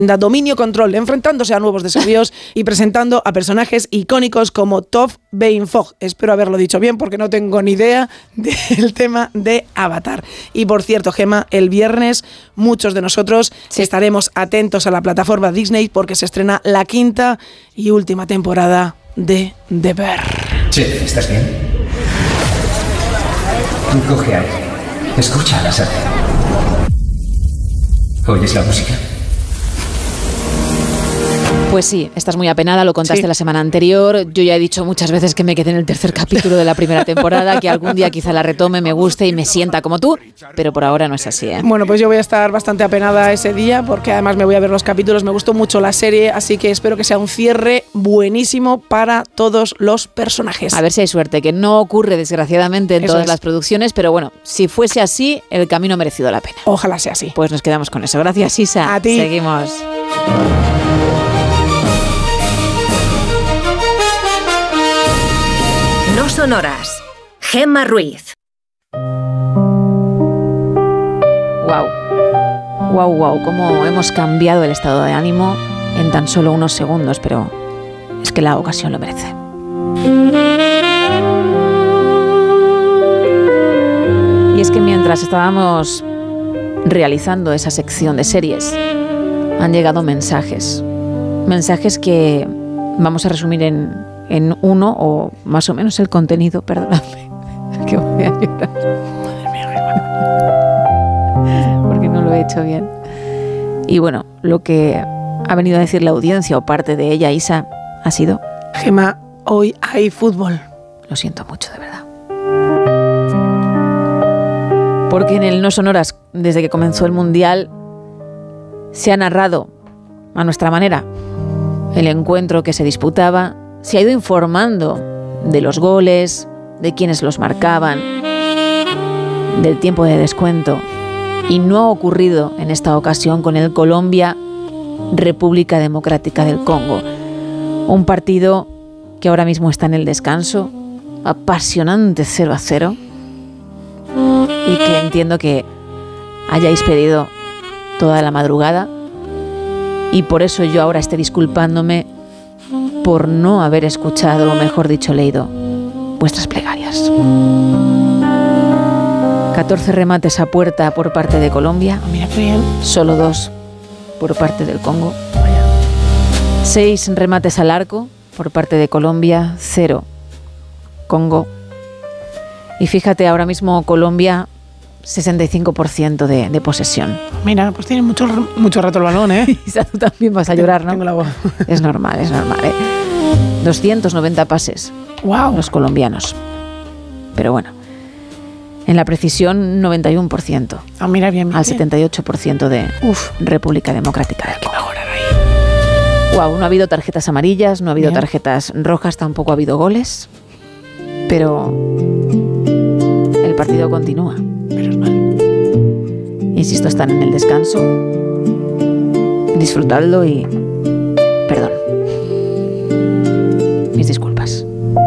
da dominio control, enfrentándose a nuevos desafíos y presentando a personajes icónicos como Toph Beingfog. Espero haberlo dicho bien porque no tengo ni idea del tema de Avatar. Y por cierto, Gemma, el viernes muchos de nosotros estaremos atentos a la plataforma Disney porque se estrena la 5ª y última temporada de The Bear. Che, ¿estás bien? Tú coge aire. Escucha a la sala. ¿Oyes la música? Pues sí, estás muy apenada, lo contaste la semana anterior. Yo ya he dicho muchas veces que me quedé en el 3er capítulo de la primera temporada, que algún día quizá la retome, me guste y me sienta como tú, pero por ahora no es así, ¿eh? Bueno, pues yo voy a estar bastante apenada ese día porque además me voy a ver los capítulos, me gustó mucho la serie, así que espero que sea un cierre buenísimo para todos los personajes. A ver si hay suerte, que no ocurre desgraciadamente en todas las producciones, pero bueno, si fuese así, el camino ha merecido la pena. Ojalá sea así. Pues nos quedamos con eso. Gracias, Isa. A ti. Seguimos. No sonoras. Gemma Ruiz. Wow, cómo hemos cambiado el estado de ánimo en tan solo unos segundos, pero es que la ocasión lo merece. Y es que mientras estábamos realizando esa sección de series, han llegado mensajes que vamos a resumir en uno o más o menos el contenido, perdóname, que voy a llorar. Madre mía, porque no lo he hecho bien. Y bueno, lo que ha venido a decir la audiencia o parte de ella, Isa, ha sido: Gemma, hoy hay fútbol. Lo siento mucho, de verdad. Porque en el No Sonoras, desde que comenzó el Mundial, se ha narrado a nuestra manera el encuentro que se disputaba, se ha ido informando de los goles, de quienes los marcaban, del tiempo de descuento, y no ha ocurrido en esta ocasión con el Colombia-República Democrática del Congo. Un partido que ahora mismo está en el descanso, apasionante 0-0, y que entiendo que hayáis pedido toda la madrugada, y por eso yo ahora estoy disculpándome por no haber escuchado, o mejor dicho, leído vuestras plegarias. 14 remates a puerta por parte de Colombia. Mira qué bien. Solo 2 por parte del Congo. 6 remates al arco por parte de Colombia, 0 Congo. Y fíjate, ahora mismo Colombia, 65% de posesión. Mira, pues tiene mucho rato el balón, ¿eh? Isa, tú también vas a llorar, ¿no? Tengo la voz. Es normal, ¿eh? 290 pases. ¡Wow! Los colombianos. Pero bueno, en la precisión, 91%. Ah, mira, bien. Al 78% de República Democrática del Congo. Wow, no ha habido tarjetas amarillas, no ha habido tarjetas rojas, tampoco ha habido goles. Pero el partido continúa. Menos mal. Insisto, están en el descanso. Disfrutadlo y... perdón. Mis disculpas.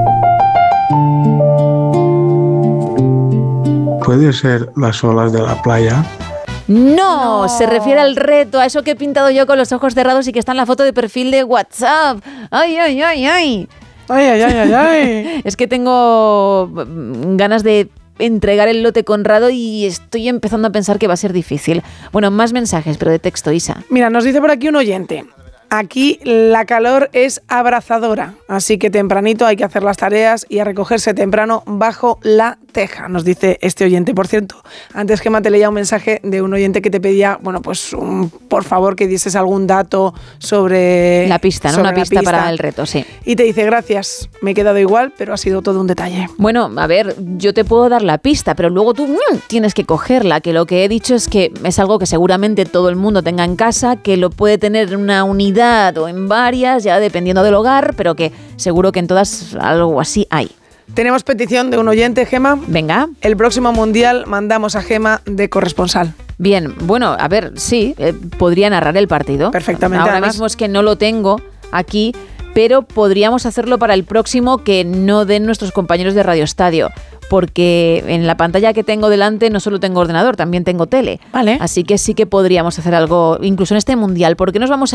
¿Puede ser las olas de la playa? No, se refiere al reto, a eso que he pintado yo con los ojos cerrados y que está en la foto de perfil de WhatsApp. ¡Ay! ¡Ay, ay, ay, ay! Es que tengo ganas de entregar el lote Conrado y estoy empezando a pensar que va a ser difícil. Bueno, más mensajes, pero de texto, Isa. Mira, nos dice por aquí un oyente: aquí la calor es abrazadora, así que tempranito hay que hacer las tareas y a recogerse temprano bajo la teja, nos dice este oyente. Por cierto, antes Gemma te leía un mensaje de un oyente que te pedía, bueno, pues por favor que dieses algún dato sobre la pista, ¿no? Una pista para el reto, sí. Y te dice: gracias, me he quedado igual, pero ha sido todo un detalle. Bueno, a ver, yo te puedo dar la pista, pero luego tú tienes que cogerla, que lo que he dicho es que es algo que seguramente todo el mundo tenga en casa, que lo puede tener en una unidad o en varias, ya dependiendo del hogar, pero que seguro que en todas algo así hay. Tenemos petición de un oyente, Gemma. Venga. El próximo Mundial mandamos a Gemma de corresponsal. Bien, bueno, a ver, sí, podría narrar el partido. Perfectamente. Ahora además, mismo es que no lo tengo aquí, pero podríamos hacerlo para el próximo que no den nuestros compañeros de Radio Estadio, porque en la pantalla que tengo delante no solo tengo ordenador, también tengo tele. Vale. Así que sí que podríamos hacer algo, incluso en este mundial. ¿Por qué nos vamos